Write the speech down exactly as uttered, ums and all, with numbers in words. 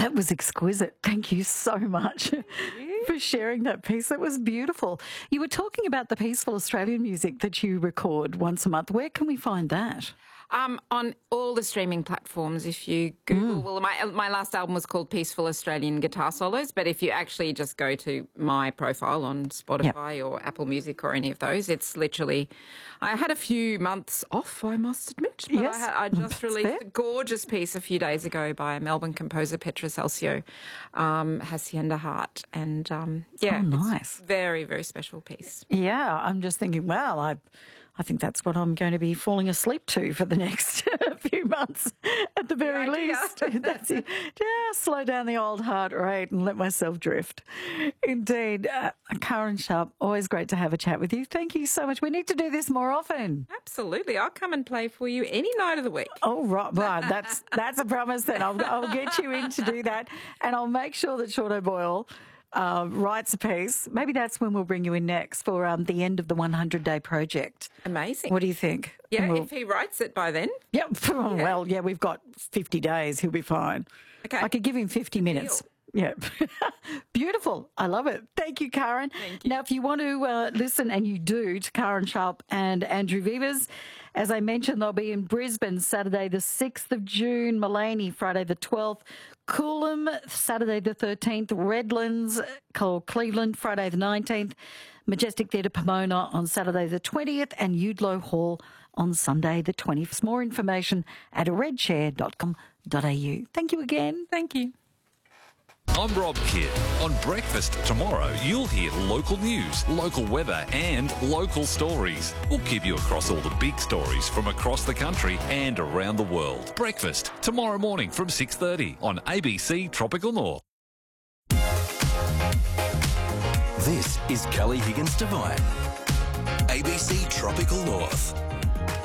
That was exquisite. Thank you so much for sharing that piece. That was beautiful. You were talking about the Peaceful Australian music that you record once a month. Where can we find that? Um, on all the streaming platforms, if you Google, mm. well, my my last album was called Peaceful Australian Guitar Solos, but if you actually just go to my profile on Spotify yep. or Apple Music or any of those, it's literally, I had a few months off, I must admit, but yes. I, I just released fair. a gorgeous piece a few days ago by Melbourne composer Petra Celcio, um, Hacienda Heart, and um, yeah, oh, nice. It's a very, very special piece. Yeah, I'm just thinking, well, I... I think that's what I'm going to be falling asleep to for the next few months at the very least. That's it. Just slow down the old heart rate and let myself drift. Indeed. Uh, Karen Sharp, always great to have a chat with you. Thank you so much. We need to do this more often. Absolutely. I'll come and play for you any night of the week. Oh, right. Well, that's, that's a promise then. I'll, I'll get you in to do that, and I'll make sure that Sean O'Boyle Uh, writes a piece. Maybe that's when we'll bring you in next for um, the end of the one hundred day project. Amazing. What do you think? Yeah, we'll... if he writes it by then. Yep. Yeah. Well, yeah, we've got fifty days. He'll be fine. Okay. I could give him fifty minutes. Yeah. Beautiful. I love it. Thank you, Karen. Thank you. Now, if you want to uh, listen, and you do, to Karen Sharp and Andrew Vivas, as I mentioned, they'll be in Brisbane Saturday the sixth of June, Mullaney Friday the twelfth, Coolum Saturday the thirteenth, Redlands, Cleveland Friday the nineteenth, Majestic Theatre Pomona on Saturday the twentieth, and Udlow Hall on Sunday the twentieth. More information at red chair dot com dot a u. Thank you again. Thank you. I'm Rob Kidd. On Breakfast tomorrow, you'll hear local news, local weather and local stories. We'll keep you across all the big stories from across the country and around the world. Breakfast tomorrow morning from six thirty on A B C Tropical North. This is Kelly Higgins Devine, A B C Tropical North.